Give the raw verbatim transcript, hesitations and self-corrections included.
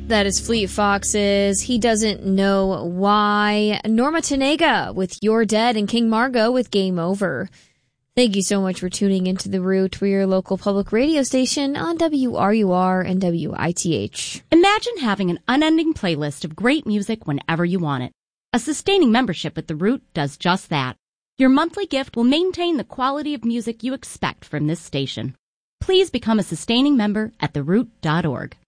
That is Fleet Foxes. He Doesn't Know Why. Norma Tanega with You're Dead, and King Margo with Game Over. Thank you so much for tuning into The Root. We're your local public radio station on W R U R and W I T H. Imagine having an unending playlist of great music whenever you want it. A sustaining membership with The Root does just that. Your monthly gift will maintain the quality of music you expect from this station. Please become a sustaining member at the root dot org.